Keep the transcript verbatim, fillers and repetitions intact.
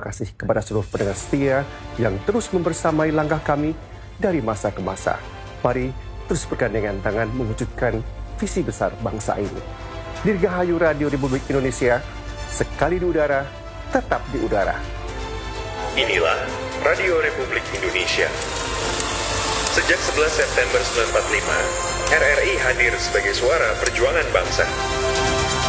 kasih kepada seluruh pendengar setia yang terus membersamai langkah kami dari masa ke masa. Mari terus bergandengan tangan mewujudkan visi besar bangsa ini. Dirgahayu Radio Republik Indonesia, sekali di udara, tetap di udara. Inilah Radio Republik Indonesia. Sejak sebelas September seribu sembilan ratus empat puluh lima, R R I hadir sebagai suara perjuangan bangsa.